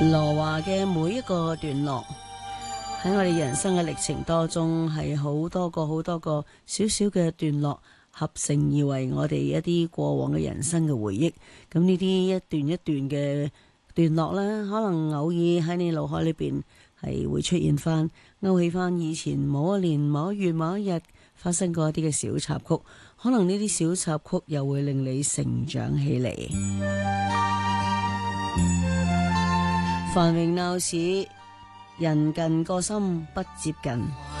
羅華嘅每一個段落喺我哋人生嘅歷程當中，係好多個小小嘅段落合成而為我哋一啲過往嘅人生嘅回憶。咁呢啲一段一段嘅段落呢，可能偶爾喺你腦海裏邊係會出現翻，勾起翻以前某一年、某一月、某一日發生過一啲嘅小插曲，可能呢啲小插曲又會令你成長起嚟。繁榮鬧市，人近個心不接近。